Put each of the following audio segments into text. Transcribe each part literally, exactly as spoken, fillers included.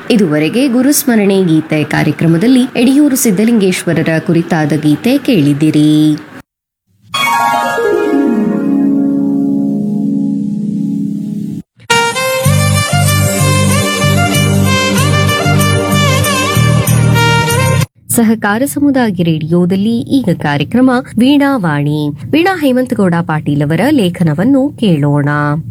ಇದುವರೆಗೆ ಗುರುಸ್ಮರಣೆ ಗೀತೆ ಕಾರ್ಯಕ್ರಮದಲ್ಲಿ ಯಡಿಯೂರು ಸಿದ್ದಲಿಂಗೇಶ್ವರರ ಕುರಿತಾದ ಗೀತೆ ಕೇಳಿದಿರಿ. ಸಹಕಾರ ಸಮುದಾಯ ರೇಡಿಯೋದಲ್ಲಿ ಈಗ ಕಾರ್ಯಕ್ರಮ ವೀಣಾವಾಣಿ. ವೀಣಾ ಹೇಮಂತಗೌಡ ಪಾಟೀಲ್ ಅವರ ಲೇಖನವನ್ನು ಕೇಳೋಣ.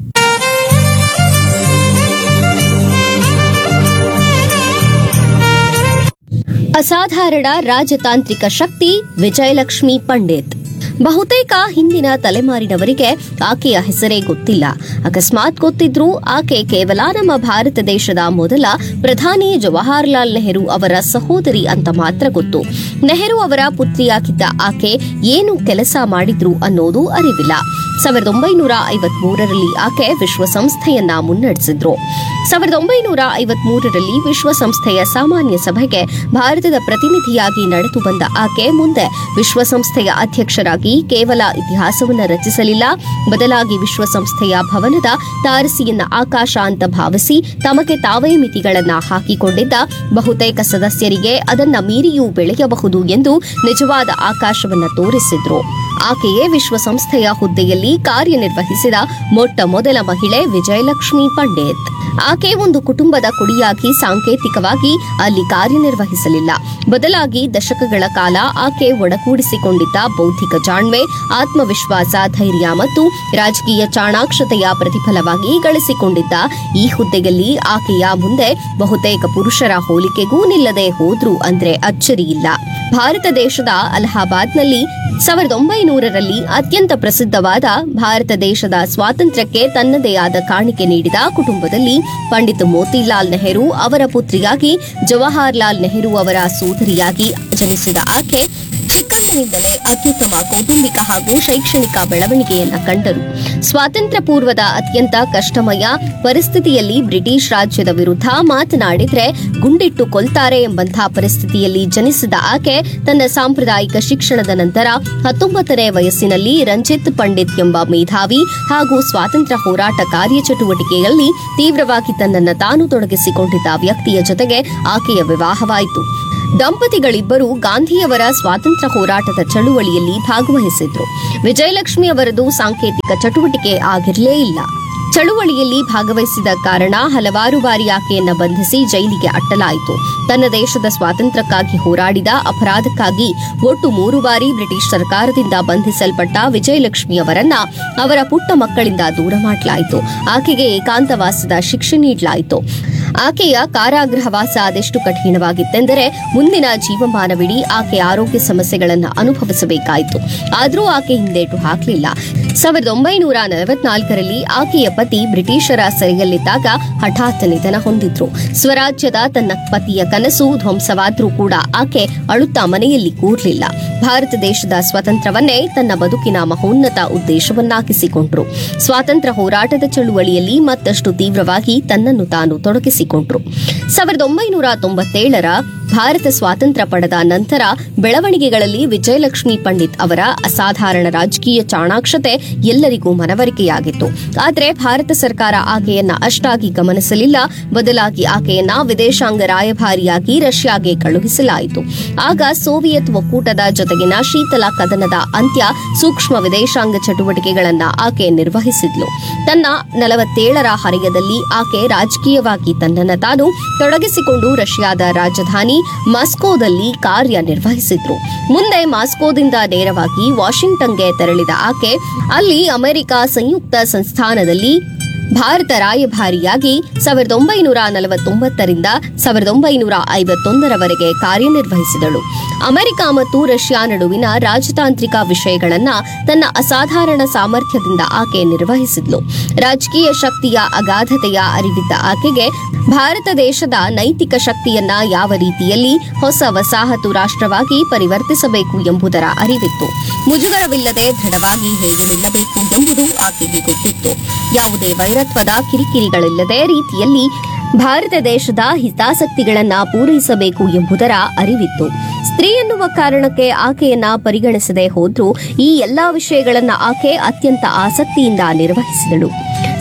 ಅಸಾಧಾರಣ ರಾಜತಾಂತ್ರಿಕ ಶಕ್ತಿ ವಿಜಯಲಕ್ಷ್ಮಿ ಪಂಡಿತ್. ಬಹುತೇಕ ಹಿಂದಿನ ತಲೆಮಾರಿನವರಿಗೆ ಆಕೆಯ ಹೆಸರೇ ಗೊತ್ತಿಲ್ಲ. ಅಕಸ್ಮಾತ್ ಗೊತ್ತಿದ್ರೂ ಆಕೆ ಕೇವಲ ನಮ್ಮ ಭಾರತ ದೇಶದ ಮೊದಲ ಪ್ರಧಾನಿ ಜವಾಹರಲಾಲ್ ನೆಹರು ಅವರ ಸಹೋದರಿ ಅಂತ ಮಾತ್ರ ಗೊತ್ತು. ನೆಹರು ಅವರ ಪುತ್ರಿಯಾಗಿದ್ದ ಆಕೆ ಏನು ಕೆಲಸ ಮಾಡಿದ್ರು ಅನ್ನೋದು ಅರಿವಿಲ್ಲ. ಸಾವಿರದ ಒಂಬೈನೂರ ಐವತ್ ಮೂರರಲ್ಲಿ ಆಕೆ ವಿಶ್ವಸಂಸ್ಥೆಯನ್ನ ಮುನ್ನಡೆಸಿದ್ರು. ಸಾವಿರದ ಒಂಬೈನೂರ ಐವತ್ ಮೂರರಲ್ಲಿ ವಿಶ್ವಸಂಸ್ಥೆಯ ಸಾಮಾನ್ಯ ಸಭೆಗೆ ಭಾರತದ ಪ್ರತಿನಿಧಿಯಾಗಿ ನಡೆದು ಬಂದ ಆಕೆ ಮುಂದೆ ವಿಶ್ವಸಂಸ್ಥೆಯ ಅಧ್ಯಕ್ಷರಾಗಿ ಕೇವಲ ಇತಿಹಾಸವನ್ನ ರಚಿಸಲಿಲ್ಲ, ಬದಲಾಗಿ ವಿಶ್ವಸಂಸ್ಥೆಯ ಭವನದ ತಾರಸಿಯನ್ನ ಆಕಾಶ ಅಂತ ಭಾವಿಸಿ ತಮಗೆ ತಾವೇ ಮಿತಿಗಳನ್ನ ಹಾಕಿಕೊಂಡಿದ್ದ ಬಹುತೇಕ ಸದಸ್ಯರಿಗೆ ಅದನ್ನ ಮೀರಿಯೂ ಬೆಳೆಯಬಹುದು ಎಂದು ನಿಜವಾದ ಆಕಾಶವನ್ನ ತೋರಿಸಿದ್ರು. ಆಕೆಯೇ ವಿಶ್ವಸಂಸ್ಥೆಯ ಹುದ್ದೆಯಲ್ಲಿ ಕಾರ್ಯನಿರ್ವಹಿಸಿದ ಮೊಟ್ಟ ಮೊದಲ ಮಹಿಳೆ ವಿಜಯಲಕ್ಷ್ಮಿ ಪಂಡಿತ್. ಆಕೆ ಒಂದು ಕುಟುಂಬದ ಕುಡಿಯಾಗಿ ಸಾಂಕೇತಿಕವಾಗಿ ಅಲ್ಲಿ ಕಾರ್ಯನಿರ್ವಹಿಸಲಿಲ್ಲ. ಬದಲಾಗಿ ದಶಕಗಳ ಕಾಲ ಆಕೆ ಒಡಗೂಡಿಸಿಕೊಂಡಿದ್ದ ಬೌದ್ಧಿಕ ಜಾಣ್ಮೆ, ಆತ್ಮವಿಶ್ವಾಸ, ಧೈರ್ಯ ಮತ್ತು ರಾಜಕೀಯ ಚಾಣಾಕ್ಷತೆಯ ಪ್ರತಿಫಲವಾಗಿ ಗಳಿಸಿಕೊಂಡಿದ್ದ ಈ ಹುದ್ದೆಯಲ್ಲಿ ಆಕೆಯ ಮುಂದೆ ಬಹುತೇಕ ಪುರುಷರ ಹೋಲಿಕೆಗೂ ನಿಲ್ಲದೆ ಹೋದ್ರು ಅಂದ್ರೆ ಅಚ್ಚರಿಯಿಲ್ಲ. ಭಾರತ ದೇಶದ ಅಲಹಾಬಾದ್ನಲ್ಲಿ ಸಾವಿರದ ಒಂಬೈನೂರರಲ್ಲಿ ಅತ್ಯಂತ ಪ್ರಸಿದ್ಧವಾದ ಭಾರತ ದೇಶದ ಸ್ವಾತಂತ್ರ್ಯಕ್ಕೆ ತನ್ನದೇ ಆದ ಕಾಣಿಕೆ ನೀಡಿದ ಕುಟುಂಬದಲ್ಲಿ ಪಂಡಿತ್ ಮೋತಿಲಾಲ್ ನೆಹರು ಅವರ ಪುತ್ರಿಯಾಗಿ ಜವಾಹರಲಾಲ್ ನೆಹರು ಅವರ ಸೋದರಿಯಾಗಿ ಜನಿಸಿದ ಆಕೆ ಚಿಕ್ಕಂದಿನಿಂದಲೇ ಅತ್ಯುತ್ತಮ ಕೌಟುಂಬಿಕ ಹಾಗೂ ಶೈಕ್ಷಣಿಕ ಬೆಳವಣಿಗೆಯನ್ನ ಕಂಡರು. ಸ್ವಾತಂತ್ರ್ಯ ಪೂರ್ವದ ಅತ್ಯಂತ ಕಷ್ಟಮಯ ಪರಿಸ್ಥಿತಿಯಲ್ಲಿ ಬ್ರಿಟಿಷ್ ರಾಜ್ಯದ ವಿರುದ್ಧ ಮಾತನಾಡಿದ್ರೆ ಗುಂಡಿಟ್ಟು ಕೊಲ್ತಾರೆ ಎಂಬಂತಹ ಪರಿಸ್ಥಿತಿಯಲ್ಲಿ ಜನಿಸಿದ ಆಕೆ ತನ್ನ ಸಾಂಪ್ರದಾಯಿಕ ಶಿಕ್ಷಣದ ನಂತರ ಹತ್ತೊಂಬತ್ತನೇ ವಯಸ್ಸಿನಲ್ಲಿ ರಂಜಿತ್ ಪಂಡಿತ್ ಎಂಬ ಮೇಧಾವಿ ಹಾಗೂ ಸ್ವಾತಂತ್ರ್ಯ ಹೋರಾಟ ಕಾರ್ಯಚಟುವಟಿಕೆಯಲ್ಲಿ ತೀವ್ರವಾಗಿ ತನ್ನನ್ನು ತಾನು ತೊಡಗಿಸಿಕೊಂಡಿದ್ದ ವ್ಯಕ್ತಿಯ ಜೊತೆಗೆ ಆಕೆಯ ವಿವಾಹವಾಯಿತು. ದಂಪತಿಗಳಿಬ್ಬರು ಗಾಂಧಿಯವರ ಸ್ವಾತಂತ್ರ್ಯ ಹೋರಾಟದ ಚಳುವಳಿಯಲ್ಲಿ ಭಾಗವಹಿಸಿದ್ರು. ವಿಜಯಲಕ್ಷ್ಮಿ ಅವರದು ಸಾಂಕೇತಿಕ ಚಟುವಟಿಕೆ ಆಗಿರಲೇ ಇಲ್ಲ. ಚಳುವಳಿಯಲ್ಲಿ ಭಾಗವಹಿಸಿದ ಕಾರಣ ಹಲವಾರು ಬಾರಿ ಆಕೆಯನ್ನ ಬಂಧಿಸಿ ಜೈಲಿಗೆ ಅಟ್ಟಲಾಯಿತು. ತನ್ನ ದೇಶದ ಸ್ವಾತಂತ್ರ್ಯಕ್ಕಾಗಿ ಹೋರಾಡಿದ ಅಪರಾಧಕ್ಕಾಗಿ ಒಟ್ಟು ಮೂರು ಬಾರಿ ಬ್ರಿಟಿಷ್ ಸರ್ಕಾರದಿಂದ ಬಂಧಿಸಲ್ಪಟ್ಟ ವಿಜಯಲಕ್ಷ್ಮಿ ಅವರನ್ನ ಅವರ ಪುಟ್ಟ ಮಕ್ಕಳಿಂದ ದೂರ ಮಾಡಲಾಯಿತು. ಆಕೆಗೆ ಏಕಾಂತವಾಸದ ಶಿಕ್ಷೆ ನೀಡಲಾಯಿತು. ಆಕೆಯ ಕಾರಾಗೃಹವಾಸ ಅದೆಷ್ಟು ಕಠಿಣವಾಗಿತ್ತೆಂದರೆ ಮುಂದಿನ ಜೀವಮಾನವಿಡೀ ಆಕೆ ಆರೋಗ್ಯ ಸಮಸ್ಯೆಗಳನ್ನು ಅನುಭವಿಸಬೇಕಾಯಿತು. ಆದರೂ ಆಕೆ ಹಿಂದೇಟು ಹಾಕಲಿಲ್ಲ. ಸಾವಿರದ ಒಂಬೈನೂರ ನಲವತ್ನಾಲ್ಕರಲ್ಲಿ ಆಕೆಯ ಪತಿ ಬ್ರಿಟಿಷರ ಸೆರೆಯಲ್ಲಿದ್ದಾಗ ಹಠಾತ್ ನಿಧನ ಹೊಂದಿದ್ರು. ಸ್ವರಾಜ್ಯದ ತನ್ನ ಪತಿಯ ಕನಸು ಧ್ವಂಸವಾದ್ರೂ ಕೂಡ ಆಕೆ ಅಳುತ್ತಾ ಮನೆಯಲ್ಲಿ ಕೂರ್ಲಿಲ್ಲ. ಭಾರತ ದೇಶದ ಸ್ವಾತಂತ್ರ್ಯವನ್ನೇ ತನ್ನ ಬದುಕಿನ ಮಹೋನ್ನತ ಉದ್ದೇಶವನ್ನಾಗಿಸಿಕೊಂಡ್ರು. ಸ್ವಾತಂತ್ರ್ಯ ಹೋರಾಟದ ಚಳುವಳಿಯಲ್ಲಿ ಮತ್ತಷ್ಟು ತೀವ್ರವಾಗಿ ತನ್ನನ್ನು ತಾನು ತೊಡಗಿಸಿಕೊಂಡ್ರು. ಸಾವಿರದ ಒಂಬೈನೂರ ತೊಂಬತ್ತೇಳರ ಭಾರತ ಸ್ವಾತಂತ್ರ್ಯ ಪಡೆದ ನಂತರ ಬೆಳವಣಿಗೆಗಳಲ್ಲಿ ವಿಜಯಲಕ್ಷ್ಮಿ ಪಂಡಿತ್ ಅವರ ಅಸಾಧಾರಣ ರಾಜಕೀಯ ಚಾಣಾಕ್ಷತೆ ಎಲ್ಲರಿಗೂ ಮನವರಿಕೆಯಾಗಿತ್ತು. ಆದರೆ ಭಾರತ ಸರ್ಕಾರ ಆಕೆಯನ್ನ ಅಷ್ಟಾಗಿ ಗಮನಿಸಲಿಲ್ಲ. ಬದಲಾಗಿ ಆಕೆಯನ್ನ ವಿದೇಶಾಂಗ ರಾಯಭಾರಿಯಾಗಿ ರಷ್ಯಾಗೆ ಕಳುಹಿಸಲಾಯಿತು. ಆಗ ಸೋವಿಯತ್ ಒಕ್ಕೂಟದ ಜೊತೆಗಿನ ಶೀತಲ ಕದನದ ಅಂತ್ಯ, ಸೂಕ್ಷ್ಮ ವಿದೇಶಾಂಗ ಚಟುವಟಿಕೆಗಳನ್ನ ಆಕೆ ನಿರ್ವಹಿಸಿದ್ಲು. ತನ್ನ ನಲವತ್ತೇಳರ ಹರೆಯದಲ್ಲಿ ಆಕೆ ರಾಜಕೀಯವಾಗಿ ತನ್ನನ್ನು ತಾನು ತೊಡಗಿಸಿಕೊಂಡು ರಷ್ಯಾದ ರಾಜಧಾನಿ ಮಾಸ್ಕೋದಲ್ಲಿ ಕಾರ್ಯನಿರ್ವಹಿಸಿದ್ರು. ಮುಂದೆ ಮಾಸ್ಕೋದಿಂದ ನೇರವಾಗಿ ವಾಷಿಂಗ್ಟನ್ಗೆ ತೆರಳಿದ ಆಕೆ ಅಲ್ಲಿ ಅಮೆರಿಕ ಸಂಯುಕ್ತ ಸಂಸ್ಥಾನದಲ್ಲಿ ಭಾರತ ರಾಯಭಾರಿಯಾಗಿ ಸಾವಿರದ ಒಂಬೈನೂರ ನಲವತ್ತೊಂಬತ್ತರಿಂದ ಸಾವಿರದ ಒಂಬೈನೂರ ಐವತ್ತೊಂದರವರೆಗೆ ಕಾರ್ಯನಿರ್ವಹಿಸಿದಳು. ಅಮೆರಿಕ ಮತ್ತು ರಷ್ಯಾ ನಡುವಿನ ರಾಜತಾಂತ್ರಿಕ ವಿಷಯಗಳನ್ನ ತನ್ನ ಅಸಾಧಾರಣ ಸಾಮರ್ಥ್ಯದಿಂದ ಆಕೆ ನಿರ್ವಹಿಸಿದ್ಲು. ರಾಜಕೀಯ ಶಕ್ತಿಯ ಅಗಾಧತೆಯ ಅರಿವಿದ್ದ ಆಕೆಗೆ ಭಾರತ ದೇಶದ ನೈತಿಕ ಶಕ್ತಿಯನ್ನ ಯಾವ ರೀತಿಯಲ್ಲಿ ಹೊಸ ವಸಾಹತು ರಾಷ್ಟ್ರವಾಗಿ ಪರಿವರ್ತಿಸಬೇಕು ಎಂಬುದರ ಅರಿವಿತ್ತು. ಮುಜುಗರವಿಲ್ಲದೆ ದೃಢವಾಗಿ ಹೇಗೆ ನಿಲ್ಲಬೇಕು ಎಂಬುದು ಆಕೆಗೆ ಗೊತ್ತಿತ್ತು. ಯಾವುದೇ ವೈರತ್ವದ ಕಿರಿಕಿರಿಗಳಿಲ್ಲದೆ ರೀತಿಯಲ್ಲಿ ಭಾರತ ದೇಶದ ಹಿತಾಸಕ್ತಿಗಳನ್ನ ಪೂರೈಸಬೇಕು ಎಂಬುದರ ಅರಿವಿತ್ತು. ಸ್ತ್ರೀ ಎನ್ನುವ ಕಾರಣಕ್ಕೆ ಆಕೆಯನ್ನ ಪರಿಗಣಿಸದೆ ಹೋದ್ರೂ ಈ ಎಲ್ಲಾ ವಿಷಯಗಳನ್ನ ಆಕೆ ಅತ್ಯಂತ ಆಸಕ್ತಿಯಿಂದ ನಿರ್ವಹಿಸಿದಳು.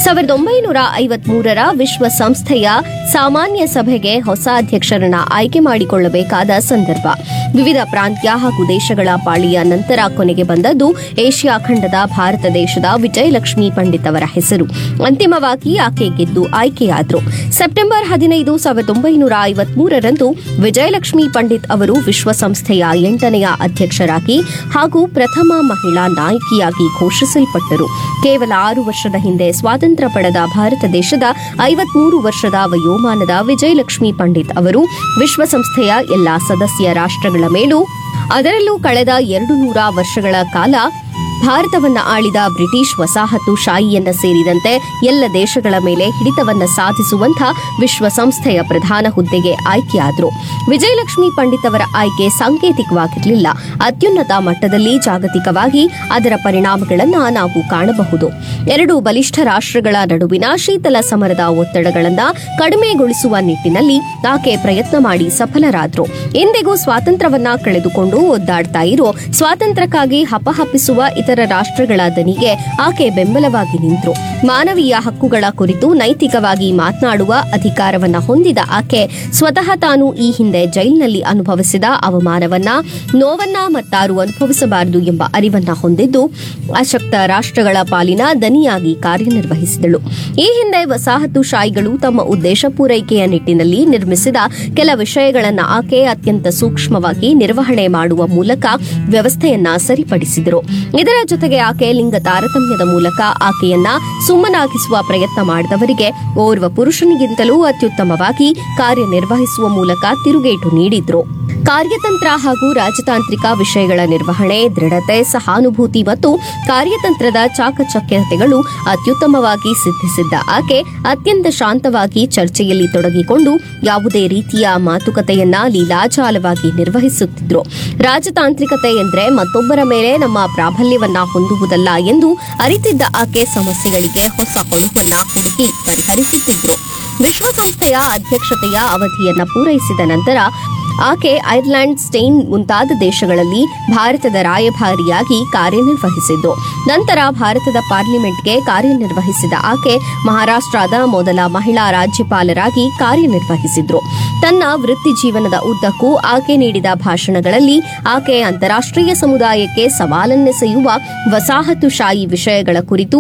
ಸಾವಿರದ ಒಂಬೈನೂರ ಐವತ್ಮೂರರ ವಿಶ್ವಸಂಸ್ಥೆಯ ಸಾಮಾನ್ಯ ಸಭೆಗೆ ಹೊಸ ಅಧ್ಯಕ್ಷರನ್ನ ಆಯ್ಕೆ ಮಾಡಿಕೊಳ್ಳಬೇಕಾದ ಸಂದರ್ಭ. ವಿವಿಧ ಪ್ರಾಂತ್ಯ ಹಾಗೂ ದೇಶಗಳ ಪಾಳಿಯ ನಂತರ ಕೊನೆಗೆ ಬಂದದ್ದು ಏಷ್ಯಾ ಖಂಡದ ಭಾರತ ದೇಶದ ವಿಜಯಲಕ್ಷ್ಮಿ ಪಂಡಿತ್ ಅವರ ಹೆಸರು. ಅಂತಿಮವಾಗಿ ಆಕೆ ಗೆದ್ದು ಆಯ್ಕೆಯಾದರು. ಸೆಪ್ಟೆಂಬರ್ ಹದಿನೈದು ಸಾವಿರದ ಒಂಬೈನೂರ ಐವತ್ಮೂರರಂದು ವಿಜಯಲಕ್ಷ್ಮಿ ಪಂಡಿತ್ ಅವರು ವಿಶ್ವಸಂಸ್ಥೆಯ ಎಂಟನೆಯ ಅಧ್ಯಕ್ಷರಾಗಿ ಹಾಗೂ ಪ್ರಥಮ ಮಹಿಳಾ ನಾಯಕಿಯಾಗಿ ಘೋಷಿಸಲ್ಪಟ್ಟರು. ಕೇವಲ ಆರು ವರ್ಷದ ಹಿಂದೆ ಸ್ವಾತಂತ್ರ್ಯ ಪಡೆದ ಭಾರತ ದೇಶದ ಐವತ್ಮೂರು ವರ್ಷದ ವಯೋಮಾನದ ವಿಜಯಲಕ್ಷ್ಮಿ ಪಂಡಿತ್ ಅವರು ವಿಶ್ವಸಂಸ್ಥೆಯ ಎಲ್ಲಾ ಸದಸ್ಯ ರಾಷ್ಟ್ರಗಳ ಮೇಲೂ, ಅದರಲ್ಲೂ ಕಳೆದ ಎರಡು ನೂರ ವರ್ಷಗಳ ಕಾಲ ಭಾರತವನ್ನ ಆಳಿದ ಬ್ರಿಟಿಷ್ ವಸಾಹತುಶಾಹಿಯನ್ನ ಸೇರಿದಂತೆ ಎಲ್ಲ ದೇಶಗಳ ಮೇಲೆ ಹಿಡಿತವನ್ನ ಸಾಧಿಸುವಂಥ ವಿಶ್ವಸಂಸ್ಥೆಯ ಪ್ರಧಾನ ಹುದ್ದೆಗೆ ಆಯ್ಕೆಯಾದರು. ವಿಜಯಲಕ್ಷ್ಮಿ ಪಂಡಿತ್ ಅವರ ಆಯ್ಕೆ ಸಾಂಕೇತಿಕವಾಗಿರಲಿಲ್ಲ. ಅತ್ಯುನ್ನತ ಮಟ್ಟದಲ್ಲಿ ಜಾಗತಿಕವಾಗಿ ಅದರ ಪರಿಣಾಮಗಳನ್ನು ನಾವು ಕಾಣಬಹುದು. ಎರಡು ಬಲಿಷ್ಠ ರಾಷ್ಟ್ರಗಳ ನಡುವಿನ ಶೀತಲ ಸಮರದ ಒತ್ತಡಗಳನ್ನು ಕಡಿಮೆಗೊಳಿಸುವ ನಿಟ್ಟಿನಲ್ಲಿ ಆಕೆ ಪ್ರಯತ್ನ ಮಾಡಿ ಸಫಲರಾದರು. ಇಂದಿಗೂ ಸ್ವಾತಂತ್ರ್ಯವನ್ನ ಕಳೆದುಕೊಂಡು ಒದ್ದಾಡ್ತಾ ಇರೋ ಸ್ವಾತಂತ್ರ್ಯಕ್ಕಾಗಿ ಹಪಹಪಿಸುವ ಇತರ ರಾಷ್ಟ್ರಗಳ ದನಿಗೆ ಆಕೆ ಬೆಂಬಲವಾಗಿ ನಿಂತರು. ಮಾನವೀಯ ಹಕ್ಕುಗಳ ಕುರಿತು ನೈತಿಕವಾಗಿ ಮಾತನಾಡುವ ಅಧಿಕಾರವನ್ನ ಹೊಂದಿದ ಆಕೆ ಸ್ವತಃ ತಾನು ಈ ಹಿಂದೆ ಜೈಲಿನಲ್ಲಿ ಅನುಭವಿಸಿದ ಅವಮಾನವನ್ನ, ನೋವನ್ನ ಮತ್ತಾರು ಅನುಭವಿಸಬಾರದು ಎಂಬ ಅರಿವನ್ನ ಹೊಂದಿದ್ದು ಅಶಕ್ತ ರಾಷ್ಟ್ರಗಳ ಪಾಲಿನ ದನಿಯಾಗಿ ಕಾರ್ಯನಿರ್ವಹಿಸಿದಳು. ಈ ಹಿಂದೆ ವಸಾಹತುಶಾಹಿಗಳು ತಮ್ಮ ಉದ್ದೇಶ ಪೂರೈಕೆಯ ನಿಟ್ಟಿನಲ್ಲಿ ನಿರ್ಮಿಸಿದ ಕೆಲ ವಿಷಯಗಳನ್ನು ಆಕೆ ಅತ್ಯಂತ ಸೂಕ್ಷ್ಮವಾಗಿ ನಿರ್ವಹಣೆ ಮಾಡುವ ಮೂಲಕ ವ್ಯವಸ್ಥೆಯನ್ನ ಸರಿಪಡಿಸಿದರು. ಇದರ ಜೊತೆಗೆ ಆಕೆ ಲಿಂಗ ತಾರತಮ್ಯದ ಮೂಲಕ ಆಕೆಯನ್ನ ಸುಮ್ಮನಾಗಿಸುವ ಪ್ರಯತ್ನ ಮಾಡಿದವರಿಗೆ ಓರ್ವ ಪುರುಷನಿಗಿಂತಲೂ ಅತ್ಯುತ್ತಮವಾಗಿ ಕಾರ್ಯನಿರ್ವಹಿಸುವ ಮೂಲಕ ತಿರುಗೇಟು ನೀಡಿದ್ರು. ಕಾರ್ಯತಂತ್ರ ಹಾಗೂ ರಾಜತಾಂತ್ರಿಕ ವಿಷಯಗಳ ನಿರ್ವಹಣೆ, ದೃಢತೆ, ಸಹಾನುಭೂತಿ ಮತ್ತು ಕಾರ್ಯತಂತ್ರದ ಚಾಕಚಕ್ಯತೆಗಳು ಅತ್ಯುತ್ತಮವಾಗಿ ಸಿದ್ಧಿಸಿದ್ದ ಆಕೆ ಅತ್ಯಂತ ಶಾಂತವಾಗಿ ಚರ್ಚೆಯಲ್ಲಿ ತೊಡಗಿಕೊಂಡು ಯಾವುದೇ ರೀತಿಯ ಮಾತುಕತೆಯನ್ನ ಲೀಲಾಜಾಲವಾಗಿ ನಿರ್ವಹಿಸುತ್ತಿದ್ರು. ರಾಜತಾಂತ್ರಿಕತೆ ಎಂದರೆ ಮತ್ತೊಬ್ಬರ ಮೇಲೆ ನಮ್ಮ ಪ್ರಾಬಲ್ಯವನ್ನ ಹೊಂದುವುದಲ್ಲ ಎಂದು ಅರಿತಿದ್ದ ಆಕೆ ಸಮಸ್ಯೆಗಳಿಗೆ ಹೊಸ ಹೊಳಪನ್ನ ಹುಡುಕಿ ಪರಿಹರಿಸುತ್ತಿದ್ರು. ವಿಶ್ವಸಂಸ್ಥೆಯ ಅಧ್ಯಕ್ಷತೆಯ ಅವಧಿಯನ್ನ ಪೂರೈಸಿದ ನಂತರ ಆಕೆ ಐರ್ಲೆಂಡ್, ಸ್ಪೇನ್ ಮುಂತಾದ ದೇಶಗಳಲ್ಲಿ ಭಾರತದ ರಾಯಭಾರಿಯಾಗಿ ಕಾರ್ಯನಿರ್ವಹಿಸಿದ್ದು. ನಂತರ ಭಾರತದ ಪಾರ್ಲಿಮೆಂಟ್ಗೆ ಕಾರ್ಯನಿರ್ವಹಿಸಿದ ಆಕೆ ಮಹಾರಾಷ್ಟ್ರದ ಮೊದಲ ಮಹಿಳಾ ರಾಜ್ಯಪಾಲರಾಗಿ ಕಾರ್ಯನಿರ್ವಹಿಸಿದ್ರು. ತನ್ನ ವೃತ್ತಿ ಜೀವನದ ಉದ್ದಕ್ಕೂ ಆಕೆ ನೀಡಿದ ಭಾಷಣಗಳಲ್ಲಿ ಆಕೆ ಅಂತಾರಾಷ್ಟ್ರೀಯ ಸಮುದಾಯಕ್ಕೆ ಸವಾಲನ್ನೆಸೆಯುವ ವಸಾಹತುಶಾಹಿ ವಿಷಯಗಳ ಕುರಿತು